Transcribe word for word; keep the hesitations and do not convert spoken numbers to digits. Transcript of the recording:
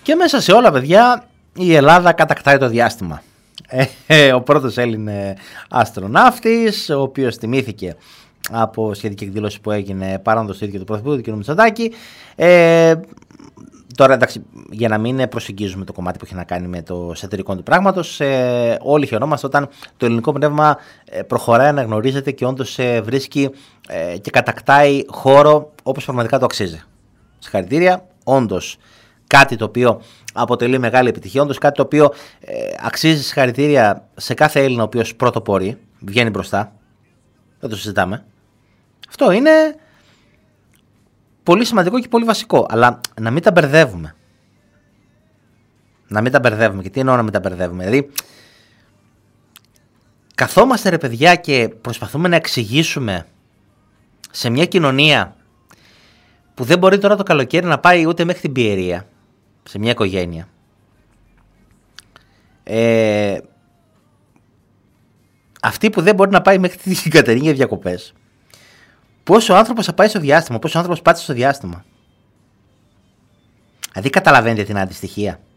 Και μέσα σε όλα, παιδιά, η Ελλάδα κατακτάει το διάστημα. Ε, ο πρώτος Έλληνε αστροναύτης, ο οποίος τιμήθηκε από σχετική εκδήλωση που έγινε παρόντος στο ίδιο του Πρωθυπουργού, του κ. Μητσοτάκη. Ε, τώρα, εντάξει, για να μην προσεγγίζουμε το κομμάτι που έχει να κάνει με το εσωτερικό του πράγματος, ε, όλοι χαιρόμαστε όταν το ελληνικό πνεύμα προχωράει, αναγνωρίζεται και όντως ε, βρίσκει ε, και κατακτάει χώρο όπως πραγματικά το αξίζει. Συγχαρητήρια, όντως κάτι το οποίο αποτελεί μεγάλη επιτυχία, όντως κάτι το οποίο ε, αξίζει συγχαρητήρια σε κάθε Έλληνα ο οποίος πρωτοπορεί, βγαίνει μπροστά. Δεν το συζητάμε. Αυτό είναι πολύ σημαντικό και πολύ βασικό. Αλλά να μην τα μπερδεύουμε. Να μην τα μπερδεύουμε. Και τι εννοώ να μην τα μπερδεύουμε? Δηλαδή, καθόμαστε ρε παιδιά και προσπαθούμε να εξηγήσουμε σε μια κοινωνία που δεν μπορεί τώρα το καλοκαίρι να πάει ούτε μέχρι την Πιερία, σε μια οικογένεια. Ε, αυτή που δεν μπορεί να πάει μέχρι την Κατερίνη για διακοπές. Πώς ο άνθρωπος θα πάει στο διάστημα, πώς ο άνθρωπος πάτησε στο διάστημα. Δηλαδή καταλαβαίνετε την αντιστοιχία.